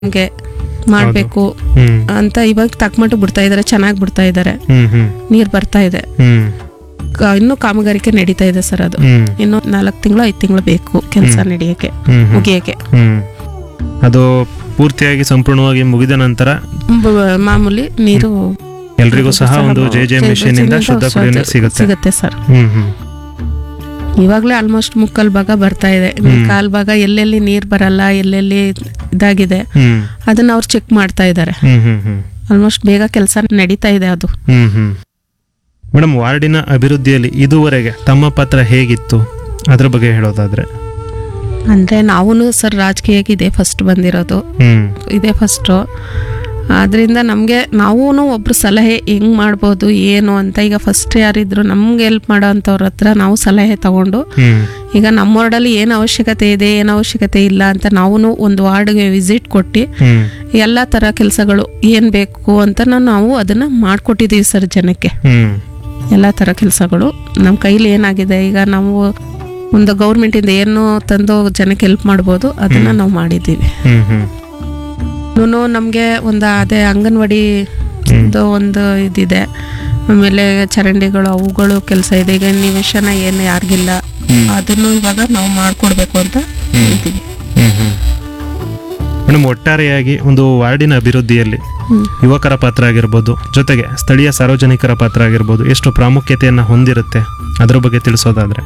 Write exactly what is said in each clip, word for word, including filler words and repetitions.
ಹಂಗೆ ಮಾಡಬೇಕು ಹ್ಮ್ ಅಂತ ಇವಾಗ ತಕ್ಕಮಟ್ಟು ಬಿಡ್ತಾ ಇದ್ದಾರೆ, ಚೆನ್ನಾಗಿ ಬಿಡ್ತಾ ಇದ್ದಾರೆ, ಹ್ಮ್ ಹ್ಮ್ ನೀರು ಬರ್ತಾ ಇದೆ. ಹ್ಮ್ ಕ- ಇನ್ನೂ ಕಾಮಗಾರಿಕೆ ನಡೀತಾ ಇದೆ ಸರ್. ಅದು ಹ್ಮ್ ಇನ್ನು ನಾಲ್ಕು ತಿಂಗಳು ಐದು ತಿಂಗಳು ಬೇಕು ಕೆಲಸ ನಡೆಯಕ್ಕೆ, ಹ್ಮ್ ಹ್ಮ್ ಮುಗಿಯಕ್ಕೆ. ಹ್ಮ್ ಅದು ಪೂರ್ತಿಯಾಗಿ ಸಂಪೂರ್ಣವಾಗಿ ಮುಗಿದ ನಂತರ ಬ- ಮಾಮೂಲಿ ನೀರು ಎಲ್ರಿಗೂ ಸಹ ಒಂದು ಜೆ ಜೆ ಮಿಷನ್ ಇಂದ ಶುದ್ಧ ಕುಡಿಯುವ ನೀರು ಸಿಗುತ್ತೆ. ಸಿಗುತ್ತೆ ಸರ್. ಹ್ಮ್ ಹ್ಮ್ ಇವಾಗಲೇ ಆಲ್ಮೋಸ್ಟ್ ಮುಕ್ಕಲ್ ಭಾಗ ಬರ್ತಾ ಇದೆ. ಕಾಲ್ ಭಾಗ ಎಲ್ಲೆಲ್ಲಿ ನೀರು ಬರಲ್ಲ, ಎಲ್ಲೆಲ್ಲಿ ಇದಾಗಿದೆ ಹ್ಮ್ ಅದನ್ನ ಅವ್ರು ಚೆಕ್ ಮಾಡ್ತಾ ಇದ್ದಾರೆ. ಹ್ಮ್ ಹ್ಮ್ ಹ್ಮ್ ಆಲ್ಮೋಸ್ಟ್ ಬೇಗ ಕೆಲಸ ನಡೀತಾ ಇದೆ ಅದು. ಹ್ಮ್ ಹ್ಮ್ ಮೇಡಮ್, ವಾರ್ಡಿನ ಅಭಿವೃದ್ಧಿಯಲ್ಲಿ ಇದುವರೆಗೆ ತಮ್ಮ ಪಾತ್ರ ಹೇಗಿತ್ತು ಅದ್ರ ಬಗ್ಗೆ ಹೇಳೋದಾದ್ರೆ? ಅಂದ್ರೆ ನಾವು ಸರ್ ರಾಜಕೀಯಕ್ಕೆ ಇದೇ ಫಸ್ಟ್ ಬಂದಿರೋದು, ಹ್ಮ್ ಇದೇ ಫಸ್ಟು. ಆದ್ರಿಂದ ನಮಗೆ ನಾವೂ ಒಬ್ರು ಸಲಹೆ ಹೆಂಗ್ ಮಾಡ್ಬೋದು ಏನು ಅಂತ, ಈಗ ಫಸ್ಟ್ ಯಾರಿದ್ರು ನಮ್ಗೆ ಹೆಲ್ಪ್ ಮಾಡೋ ಅಂಥವ್ರ ಹತ್ರ ನಾವು ಸಲಹೆ ತಗೊಂಡು ಹ್ಮ್ ಈಗ ನಮ್ಮ ವಾರ್ಡಲ್ಲಿ ಏನು ಅವಶ್ಯಕತೆ ಇದೆ, ಏನು ಅವಶ್ಯಕತೆ ಇಲ್ಲ ಅಂತ ನಾವು ಒಂದು ವಾರ್ಡ್ಗೆ ವಿಸಿಟ್ ಕೊಟ್ಟು ಹ್ಮ್ ಎಲ್ಲ ಥರ ಕೆಲಸಗಳು ಏನು ಬೇಕು ಅಂತ ನಾವು ಅದನ್ನು ಮಾಡಿಕೊಟ್ಟಿದ್ದೀವಿ ಸರ್ ಜನಕ್ಕೆ. ಹ್ಮ್ ಎಲ್ಲ ಥರ ಕೆಲಸಗಳು ನಮ್ಮ ಕೈಲಿ ಏನಾಗಿದೆ, ಈಗ ನಾವು ಒಂದು ಗೌರ್ಮೆಂಟಿಂದ ಏನು ತಂದು ಜನಕ್ಕೆ ಹೆಲ್ಪ್ ಮಾಡ್ಬೋದು ಅದನ್ನು ನಾವು ಮಾಡಿದ್ದೀವಿ. ಹ್ಮ್ ಹ್ಮ್ ಇನ್ನೂ ನಮಗೆ ಒಂದು ಅದೇ ಅಂಗನವಾಡಿ ಒಂದು ಇದಿದೆ, ಆಮೇಲೆ ಚರಂಡಿಗಳು ಅವುಗಳು ಕೆಲಸ ಇದೆ. ಈಗ ನಿವೇಶನ ಏನು ಯಾರಿಗಿಲ್ಲ ಅದನ್ನು ಇವಾಗ ನಾವು ಮಾಡಿಕೊಡ್ಬೇಕು ಅಂತ ಹೇಳ್ತೀವಿ. ಹ್ಮ್ ಹ್ಮ್ ಮೇಡಮ್, ಒಟ್ಟಾರೆಯಾಗಿ ಒಂದು ವಾರ್ಡಿನ ಅಭಿವೃದ್ಧಿಯಲ್ಲಿ ಯುವಕರ ಪಾತ್ರ ಆಗಿರ್ಬೋದು, ಜೊತೆಗೆ ಸ್ಥಳೀಯ ಸಾರ್ವಜನಿಕರ ಪಾತ್ರ ಆಗಿರ್ಬೋದು, ಎಷ್ಟು ಪ್ರಾಮುಖ್ಯತೆಯನ್ನು ಹೊಂದಿರುತ್ತೆ ಅದ್ರ ಬಗ್ಗೆ ತಿಳಿಸೋದಾದ್ರೆ?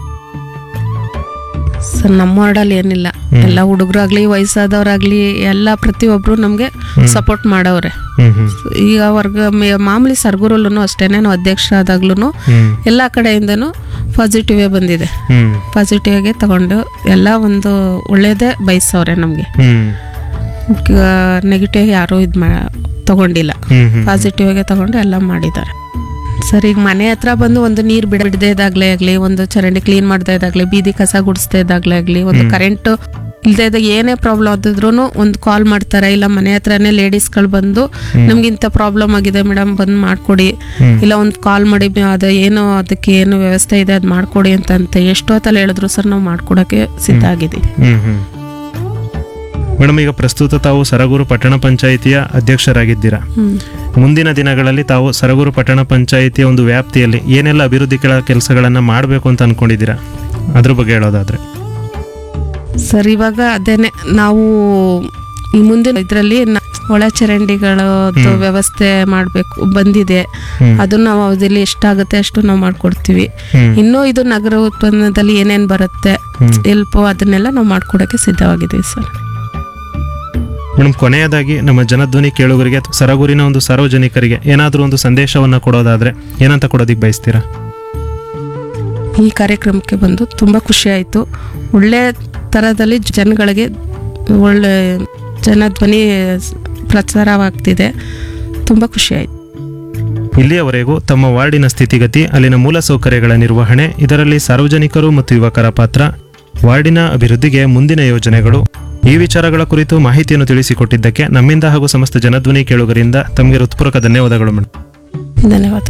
ಸರ್ ನಮ್ಮ ವಾರ್ಡಲ್ಲಿ ಏನಿಲ್ಲ, ಎಲ್ಲ ಹುಡುಗರಾಗ್ಲಿ ವಯಸ್ಸಾದವ್ರಾಗ್ಲಿ ಎಲ್ಲ ಪ್ರತಿಯೊಬ್ರು ನಮಗೆ ಸಪೋರ್ಟ್ ಮಾಡವ್ರೆ. ಹ್ಮ್ ಹ್ಮ್ ಈಗ ವರ್ಗ ಮೇ- ಮಾಮೂಲಿ ಸರ್ಗುರಲ್ಲೂ ಅಷ್ಟೇ, ನಾನು ಅಧ್ಯಕ್ಷ ಆದಾಗ್ಲೂ ಹ್ಮ್ ಎಲ್ಲ ಕಡೆಯಿಂದನೂ ಪಾಸಿಟಿವೇ ಬಂದಿದೆ. ಹ್ಮ್ ಪಾಸಿಟಿವ್ ಆಗಿ ತಗೊಂಡು ಎಲ್ಲ ಒಂದು ಒಳ್ಳೇದೇ ಬಯಸವ್ರೆ ನಮಗೆ. ಹ್ಮ್ ನೆಗೆಟಿವ್ ಯಾರೂ ಇದು ಮಾ ತಗೊಂಡಿಲ್ಲ, ಹ್ಮ್ ಹ್ಮ್ ಪಾಸಿಟಿವ್ ಆಗಿ ತಗೊಂಡು ಎಲ್ಲ ಮಾಡಿದ್ದಾರೆ. ಸರ್ ಈಗ ಮನೆ ಹತ್ರ ಬಂದು ಒಂದು ನೀರು ಬಿಡ ಬಿಡದೇ ಇದಾಗಲೇ ಆಗಲಿ, ಒಂದು ಚರಂಡಿ ಕ್ಲೀನ್ ಮಾಡ್ತಾ ಇದ್ದಾಗಲಿ, ಬೀದಿ ಕಸ ಗುಡಿಸ್ತಾ ಇದ್ದಾಗಲೇ ಆಗಲಿ, ಒಂದು ಕರೆಂಟ್ ಇಲ್ಲದೇ ಇದ್ದಾಗ ಏನೇ ಪ್ರಾಬ್ಲಮ್ ಆದಿದ್ರು ಒಂದು ಕಾಲ್ ಮಾಡ್ತಾರೆ. ಇಲ್ಲ ಮನೆ ಹತ್ರನೇ ಲೇಡೀಸ್ಗಳು ಬಂದು ನಮ್ಗೆ ಇಂಥ ಪ್ರಾಬ್ಲಮ್ ಆಗಿದೆ ಮೇಡಮ್ ಬಂದು ಮಾಡಿಕೊಡಿ, ಇಲ್ಲ ಒಂದು ಕಾಲ್ ಮಾಡಿ ಅದು ಏನು ಅದಕ್ಕೆ ಏನು ವ್ಯವಸ್ಥೆ ಇದೆ ಅದು ಮಾಡಿಕೊಡಿ ಅಂತ ಎಷ್ಟೊತ್ತಲ್ಲಿ ಹೇಳಿದ್ರು ಸರ್ ನಾವು ಮಾಡ್ಕೊಡೋಕ್ಕೆ ಸಿದ್ಧ ಆಗಿದ್ದೀವಿ. ಹ್ಮ್ ಹ್ಮ್ ಮೇಡಮ್, ಈಗ ಪ್ರಸ್ತುತ ತಾವು ಸರಗೂರು ಪಟ್ಟಣ ಪಂಚಾಯಿತಿಯ ಅಧ್ಯಕ್ಷರಾಗಿದ್ದೀರಾ. ಹ್ಮ್ ಮುಂದಿನ ದಿನಗಳಲ್ಲಿ ತಾವು ಸರಗೂರು ಪಟ್ಟಣ ಪಂಚಾಯಿತಿಯ ಒಂದು ವ್ಯಾಪ್ತಿಯಲ್ಲಿ ಏನೆಲ್ಲ ಅಭಿವೃದ್ಧಿ ಕೆಲಸಗಳನ್ನ ಮಾಡಬೇಕು ಅಂತ ಅನ್ಕೊಂಡಿದ್ದೀರಾ ಅದ್ರ ಬಗ್ಗೆ ಹೇಳೋದಾದ್ರೆ? ಸರ್ ಇವಾಗ ಅದೇನೆ ನಾವು ಈ ಮುಂದಿನ ಇದರಲ್ಲಿ ಒಳ ಚರಂಡಿಗಳದ್ದು ವ್ಯವಸ್ಥೆ ಮಾಡಬೇಕು ಬಂದಿದೆ. ಅದನ್ನ ನಾವು ಅದಲ್ಲಿ ಎಷ್ಟಾಗುತ್ತೆ ಅಷ್ಟು ನಾವು ಮಾಡ್ಕೊಡ್ತೀವಿ. ಇನ್ನೂ ಇದು ನಗರ ಉತ್ಪನ್ನದಲ್ಲಿ ಏನೇನು ಬರುತ್ತೆ ಹೆಲ್ಪ್ ಅದನ್ನೆಲ್ಲ ನಾವು ಮಾಡ್ಕೊಡೋಕ್ಕೆ ಸಿದ್ಧವಾಗಿದ್ದೀವಿ ಸರ್. ಮೇಡಮ್, ಕೊನೆಯದಾಗಿ ನಮ್ಮ ಜನಧ್ವನಿ ಕೇಳುಗರಿಗೆ, ಸರಗೂರಿನ ಒಂದು ಸಾರ್ವಜನಿಕರಿಗೆ ಏನಾದರೂ ಒಂದು ಸಂದೇಶವನ್ನ ಕೊಡೋದಾದ್ರೆ ಏನಂತ ಕೊಡೋದಿಕ್ ಬಯಸ್ತೀರಾ? ಈ ಕಾರ್ಯಕ್ರಮಕ್ಕೆ ಬಂದು ತುಂಬ ಖುಷಿ ಆಯಿತು. ಒಳ್ಳೆ ಥರದಲ್ಲಿ ಜನಗಳಿಗೆ ಒಳ್ಳೆ ಜನಧ್ವನಿ ಪ್ರಚಾರವಾಗ್ತಿದೆ, ತುಂಬ ಖುಷಿ ಆಯಿತು. ಇಲ್ಲಿಯವರೆಗೂ ತಮ್ಮ ವಾರ್ಡಿನ ಸ್ಥಿತಿಗತಿ, ಅಲ್ಲಿನ ಮೂಲಸೌಕರ್ಯಗಳ ನಿರ್ವಹಣೆ, ಇದರಲ್ಲಿ ಸಾರ್ವಜನಿಕರು ಮತ್ತು ಯುವಕರ ಪಾತ್ರ, ವಾರ್ಡಿನ ಅಭಿವೃದ್ಧಿಗೆ ಮುಂದಿನ ಯೋಜನೆಗಳು, ಈ ವಿಚಾರಗಳ ಕುರಿತು ಮಾಹಿತಿಯನ್ನು ತಿಳಿಸಿಕೊಟ್ಟಿದ್ದಕ್ಕೆ ನಮ್ಮಿಂದ ಹಾಗೂ ಸಮಸ್ತ ಜನಧ್ವನಿ ಕೇಳುಗರಿಂದ ತಮಗೆ ಹೃತ್ಪೂರ್ವಕ ಧನ್ಯವಾದಗಳು ಮೇಡಮ್. ಧನ್ಯವಾದ.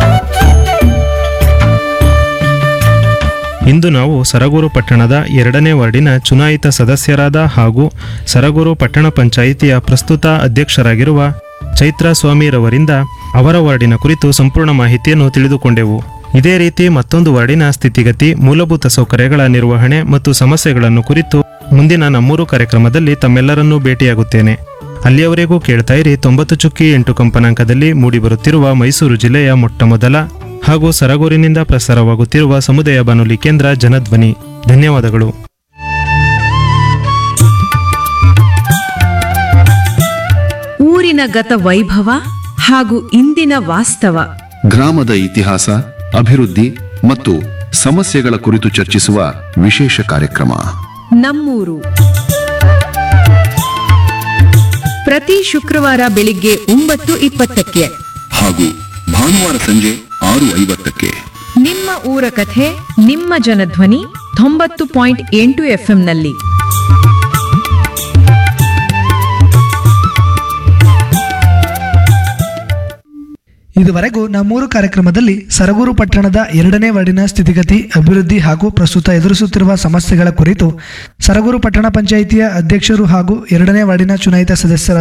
ಇಂದು ನಾವು ಸರಗೂರು ಪಟ್ಟಣದ ಎರಡನೇ ವಾರ್ಡಿನ ಚುನಾಯಿತ ಸದಸ್ಯರಾದ ಹಾಗೂ ಸರಗೂರು ಪಟ್ಟಣ ಪಂಚಾಯಿತಿಯ ಪ್ರಸ್ತುತ ಅಧ್ಯಕ್ಷರಾಗಿರುವ ಚೈತ್ರ ಸ್ವಾಮಿರವರಿಂದ ಅವರ ವಾರ್ಡಿನ ಕುರಿತು ಸಂಪೂರ್ಣ ಮಾಹಿತಿಯನ್ನು ತಿಳಿದುಕೊಂಡೆವು. ಇದೇ ರೀತಿ ಮತ್ತೊಂದು ವಾರ್ಡಿನ ಸ್ಥಿತಿಗತಿ, ಮೂಲಭೂತ ಸೌಕರ್ಯಗಳ ನಿರ್ವಹಣೆ ಮತ್ತು ಸಮಸ್ಯೆಗಳನ್ನು ಕುರಿತು ಮುಂದಿನ ನಮ್ಮೂರು ಕಾರ್ಯಕ್ರಮದಲ್ಲಿ ತಮ್ಮೆಲ್ಲರನ್ನೂ ಭೇಟಿಯಾಗುತ್ತೇನೆ. ಅಲ್ಲಿಯವರೆಗೂ ಕೇಳ್ತಾ ಇರಿ ತೊಂಬತ್ತು ಚುಕ್ಕಿ ಎಂಟು ಕಂಪನಾಂಕದಲ್ಲಿ ಮೂಡಿಬರುತ್ತಿರುವ ಮೈಸೂರು ಜಿಲ್ಲೆಯ ಮೊಟ್ಟಮೊದಲ ಹಾಗೂ ಸರಗೂರಿನಿಂದ ಪ್ರಸಾರವಾಗುತ್ತಿರುವ ಸಮುದಾಯ ಬಾನುಲಿ ಕೇಂದ್ರ ಜನಧ್ವನಿ. ಧನ್ಯವಾದಗಳು. ಊರಿನ ಗತ ವೈಭವ ಹಾಗೂ ಇಂದಿನ ವಾಸ್ತವ, ಗ್ರಾಮದ ಇತಿಹಾಸ, ಅಭಿವೃದ್ಧಿ ಮತ್ತು ಸಮಸ್ಯೆಗಳ ಕುರಿತು ಚರ್ಚಿಸುವ ವಿಶೇಷ ಕಾರ್ಯಕ್ರಮ ನಮ್ಮೂರು. ಪ್ರತಿ ಶುಕ್ರವಾರ ಬೆಳಿಗ್ಗೆ ಒಂಬತ್ತು ಇಪ್ಪತ್ತಕ್ಕೆ ಹಾಗೂ ಭಾನುವಾರ ಸಂಜೆ ಆರು ಐವತ್ತಕ್ಕೆ ನಿಮ್ಮ ಊರ ಕಥೆ ನಿಮ್ಮ ಜನಧ್ವನಿ ತೊಂಬತ್ತು ಪಾಯಿಂಟ್ ಎಂಟು ಎಫ್ಎಂನಲ್ಲಿ. ಇದುವರೆಗೂ ನಮ್ಮೂರು ಕಾರ್ಯಕ್ರಮದಲ್ಲಿ ಸರಗೂರು ಪಟ್ಟಣದ ಎರಡನೇ ವಾರ್ಡಿನ ಸ್ಥಿತಿಗತಿ, ಅಭಿವೃದ್ಧಿ ಹಾಗೂ ಪ್ರಸ್ತುತ ಎದುರಿಸುತ್ತಿರುವ ಸಮಸ್ಯೆಗಳ ಕುರಿತು ಸರಗೂರು ಪಟ್ಟಣ ಪಂಚಾಯಿತಿಯ ಅಧ್ಯಕ್ಷರು ಹಾಗೂ ಎರಡನೇ ವಾರ್ಡಿನ ಚುನಾಯಿತ ಸದಸ್ಯರ